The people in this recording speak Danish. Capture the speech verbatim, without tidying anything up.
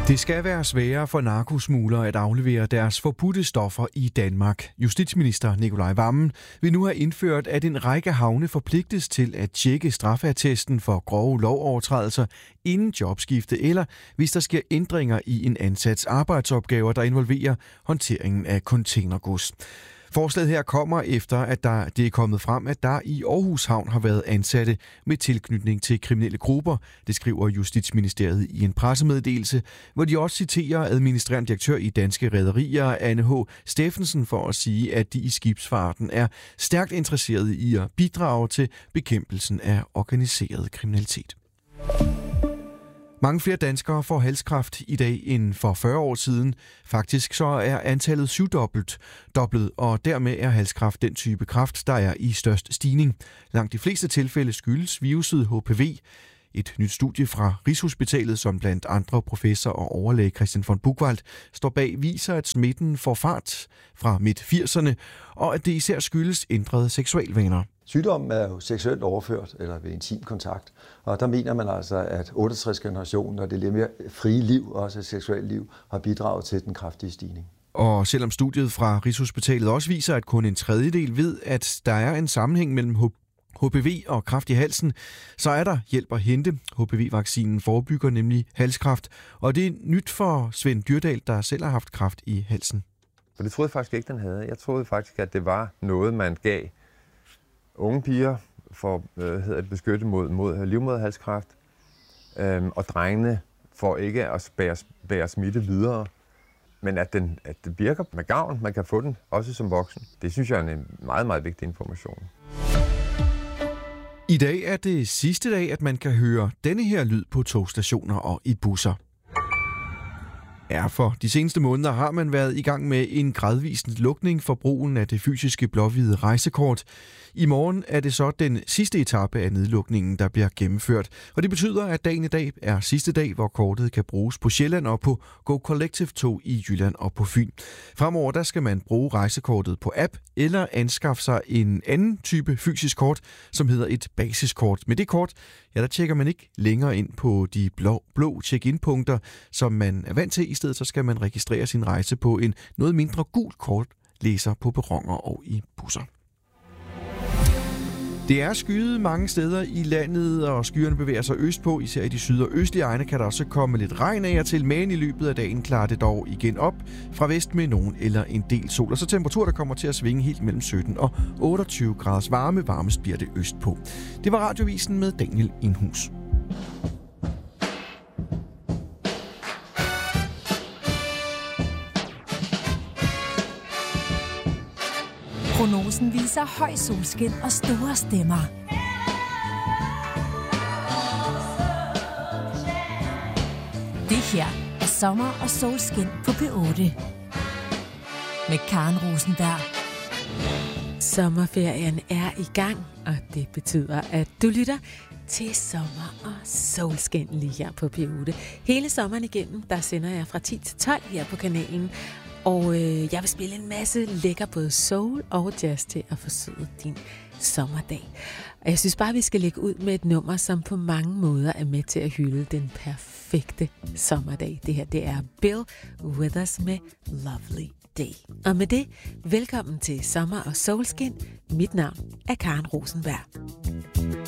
Det skal være sværere for narkosmuglere at aflevere deres forbudte stoffer i Danmark. Justitsminister Nicolai Wammen vil nu have indført, at en række havne forpligtes til at tjekke straffeattesten for grove lovovertrædelser inden jobskifte, eller hvis der sker ændringer i en ansats arbejdsopgaver, der involverer håndteringen af containergods. Forslaget her kommer efter, at der, det er kommet frem, at der i Aarhus Havn har været ansatte med tilknytning til kriminelle grupper. Det skriver Justitsministeriet i en pressemeddelelse, hvor de også citerer administrerende direktør i Danske Rederier, Anne H. Steffensen, for at sige, at de i skibsfarten er stærkt interesserede i at bidrage til bekæmpelsen af organiseret kriminalitet. Mange flere danskere får halskræft i dag end for fyrre år siden. Faktisk så er antallet syvdobbelt, dobbelt, og dermed er halskræft den type kræft, der er i størst stigning. Langt de fleste tilfælde skyldes viruset H P V. Et nyt studie fra Rigshospitalet, som blandt andre professor og overlæge Christian von Buchwald står bag, viser, at smitten får fart fra midt firserne, og at det især skyldes ændrede seksualvaner. Sygdommen er jo seksuelt overført eller ved intim kontakt, og der mener man altså, at otteogtres generationen og det lidt mere frie liv, også et seksuelt liv, har bidraget til den kraftige stigning. Og selvom studiet fra Rigshospitalet også viser, at kun en tredjedel ved, at der er en sammenhæng mellem H P V og kræft i halsen, så er der hjælp at hente. H P V-vaccinen forebygger nemlig halskræft, og det er nyt for Svend Dyrdal, der selv har haft kræft i halsen. For det troede jeg faktisk ikke, den havde. Jeg troede faktisk, at det var noget, man gav unge piger for øh, hedder det, beskytte mod, mod livmoderhalskræft, øhm, og drengene for ikke at bære, bære smitte videre. Men at, den, at det virker med gavn, man kan få den også som voksen, det synes jeg er en meget, meget vigtig information. I dag er det sidste dag, at man kan høre denne her lyd på togstationer og i busser. Ja, for de seneste måneder har man været i gang med en gradvis lukning for brugen af det fysiske blåhvide rejsekort. I morgen er det så den sidste etape af nedlukningen, der bliver gennemført. Og det betyder, at dagen i dag er sidste dag, hvor kortet kan bruges på Sjælland og på Go Collective tog i Jylland og på Fyn. Fremover der skal man bruge rejsekortet på app eller anskaffe sig en anden type fysisk kort, som hedder et basiskort. Med det kort, ja, der tjekker man ikke længere ind på de blå, blå check-in-punkter, som man er vant til. I stedet så skal man registrere sin rejse på en noget mindre gul kortlæser på perroner og i busser. Det er skyet mange steder i landet, og skyerne bevæger sig østpå. Især i de syd- og østlige egne kan der også komme lidt regn af og til, men i løbet af dagen klarer det dog igen op fra vest med nogen eller en del sol. Og så temperatur, der kommer til at svinge helt mellem sytten og otteogtyve graders varme. Varmest bliver det østpå. Det var Radiovisen med Daniel Indhus. Prognosen viser høj solskin og store stemmer. Det her er sommer og solskin på P otte. Med Karen Rosenberg. Sommerferien er i gang, og det betyder, at du lytter til sommer og solskin lige her på P otte. Hele sommeren igennem, der sender jeg fra ti til tolv her på kanalen. Og øh, jeg vil spille en masse lækker både soul og jazz til at forsøde din sommerdag. Og jeg synes bare, vi skal lægge ud med et nummer, som på mange måder er med til at hylde den perfekte sommerdag. Det her, det er Bill Withers med Lovely Day. Og med det, velkommen til Sommer og Solskin. Mit navn er Karen Rosenberg.